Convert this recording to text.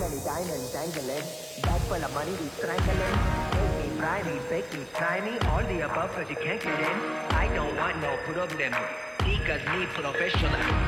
many diamonds dangling. Bag full of money, we strangling. Take me, fry me, bake me, try me. All the above, cause you can't get in. I don't want no problem. Because me professional.